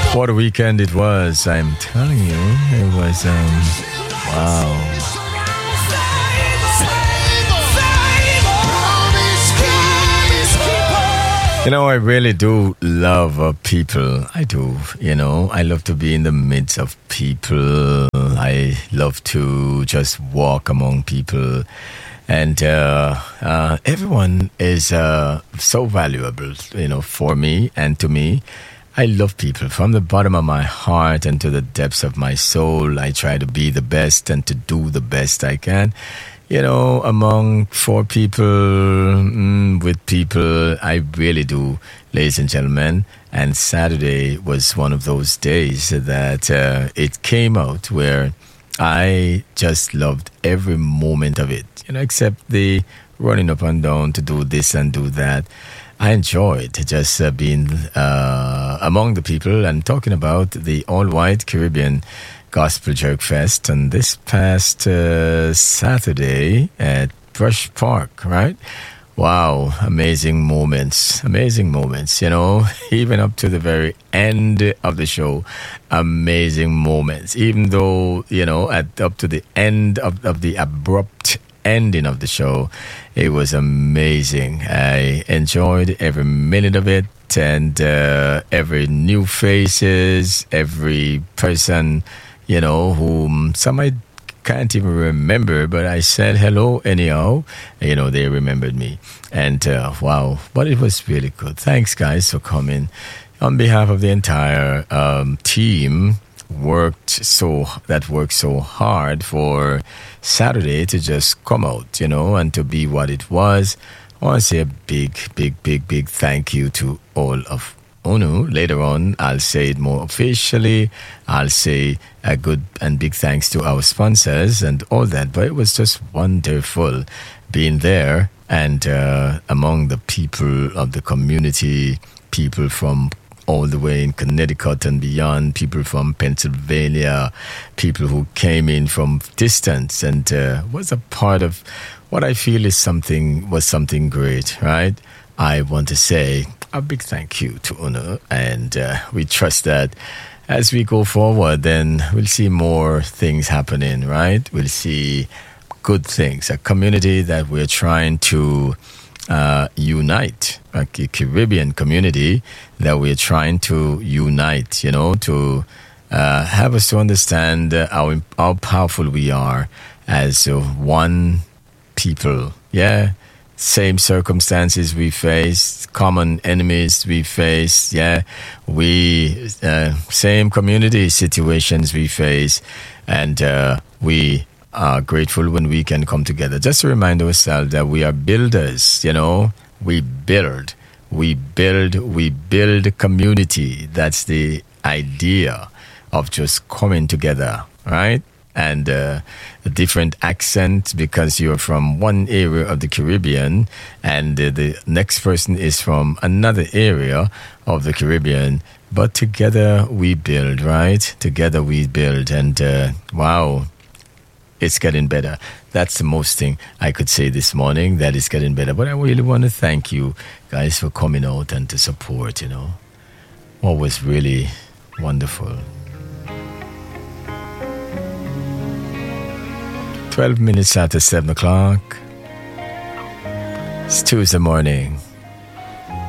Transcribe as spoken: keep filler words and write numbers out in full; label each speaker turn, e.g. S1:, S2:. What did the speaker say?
S1: What a weekend it was, I'm telling you. It was, um, wow. You know, I really do love uh, people. I do, you know. I love to be in the midst of people. I love to just walk among people. And uh, uh, everyone is uh, so valuable, you know, for me and to me. I love people from the bottom of my heart and to the depths of my soul. I try to be the best and to do the best I can. You know, among four people, mm, with people, I really do, ladies and gentlemen. And Saturday was one of those days that uh, it came out where I just loved every moment of it, you know, except the running up and down to do this and do that. I enjoyed just uh, being uh, among the people and talking about the all-white Caribbean Gospel Jerk Fest. And this past uh, Saturday at Brush Park, right? Wow, amazing moments, amazing moments, you know, even up to the very end of the show, amazing moments, even though, you know, at up to the end of, of the abrupt ending of the show, it was amazing. I enjoyed every minute of it and uh, every new faces, every person, you know, whom some I can't even remember, but I said hello anyhow. You know, they remembered me. And uh, wow, but it was really good. Thanks, guys, for coming. On behalf of the entire um, team, worked so that worked so hard for Saturday to just come out, you know, and to be what it was. I want to say a big, big, big, big thank you to all of UNU. Later on, I'll say it more officially. I'll say a good and big thanks to our sponsors and all that. But it was just wonderful being there and uh, among the people of the community, people from all the way in Connecticut and beyond, people from Pennsylvania, people who came in from distance and uh, was a part of what I feel is something was something great, right? I want to say a big thank you to UNU, and uh, we trust that as we go forward, then we'll see more things happening, right? We'll see good things, a community that we're trying to Uh, unite, a Caribbean community that we're trying to unite, you know, to uh, have us to understand uh, how, how powerful we are as uh, one people. Yeah, same circumstances we face, common enemies we face. Yeah, we uh, same community situations we face, and uh, we are grateful when we can come together. Just to remind ourselves that we are builders, you know. We build, we build, we build community. That's the idea of just coming together, right? And uh, a different accent because you're from one area of the Caribbean and uh, the next person is from another area of the Caribbean. But together we build, right? Together we build. And uh, wow, it's getting better. That's the most thing I could say this morning, that it's getting better. But I really want to thank you guys for coming out and to support, you know. What was really wonderful. twelve minutes after seven o'clock. It's Tuesday morning.